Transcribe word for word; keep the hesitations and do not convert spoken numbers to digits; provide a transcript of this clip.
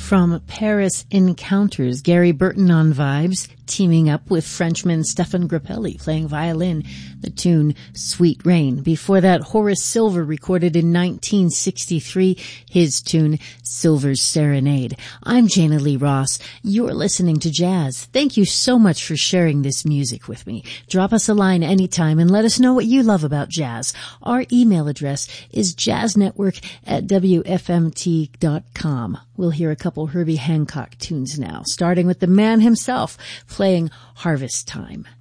From Paris Encounters, Gary Burton on vibes, teaming up with Frenchman Stefan Grappelli playing violin, the tune Sweet Rain. Before that, Horace Silver recorded in nineteen sixty-three his tune Silver's Serenade. I'm Jana Lee Ross. You're listening to Jazz. Thank you so much for sharing this music with me. Drop us a line anytime and let us know what you love about jazz. Our email address is jazznetwork at w f m t dot com. We'll hear a couple Herbie Hancock tunes now, starting with the man himself playing Harvest Time.